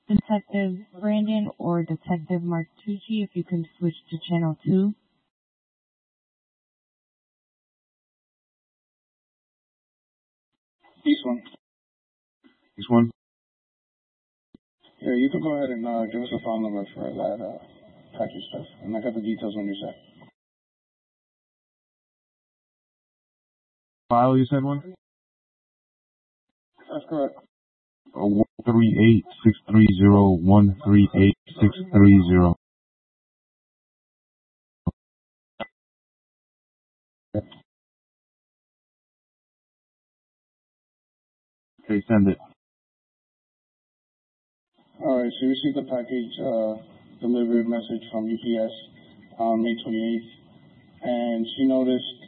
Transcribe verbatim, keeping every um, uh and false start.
Detective Brandon or Detective Martucci, if you can switch to channel two. East one. East one? Yeah, you can go ahead and uh, give us a file number for that uh, package stuff. And I got the details on your set. File, you said one? That's correct. Oh, one three eight six three zero one three eight six three zero. Okay, send it. All right, so you received the package uh, delivery message from U P S on May twenty-eighth, and she noticed